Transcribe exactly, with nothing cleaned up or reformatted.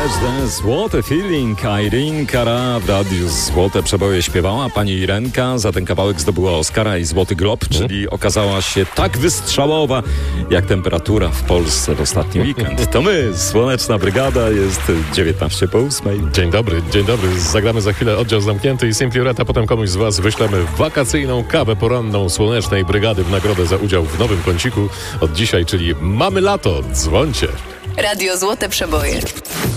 Każde złote feeling. Irene Cara w radiu Złote Przeboje śpiewała. Pani Irenka za ten kawałek zdobyła Oscara i Złoty Glob, czyli okazała się tak wystrzałowa jak temperatura w Polsce w ostatni weekend. To my, Słoneczna Brygada, jest dziewiętnaście po ósmej. Dzień dobry, dzień dobry. Zagramy za chwilę Oddział Zamknięty i Simply Red, a potem komuś z was wyślemy wakacyjną kawę poranną Słonecznej Brygady w nagrodę za udział w nowym kąciku od dzisiaj, czyli Mamy Lato. Dzwońcie. Radio Złote Przeboje.